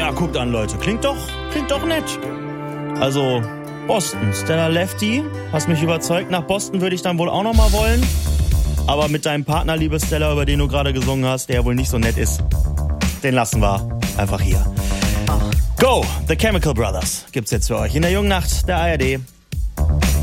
Ja, guckt an, Leute. Klingt doch nett. Also, Boston, Stella Lefty, hast mich überzeugt. Nach Boston würde ich dann wohl auch noch mal wollen. Aber mit deinem Partner, liebe Stella, über den du gerade gesungen hast, der ja wohl nicht so nett ist, den lassen wir einfach hier. Go, The Chemical Brothers gibt's jetzt für euch in der jungen Nacht der ARD.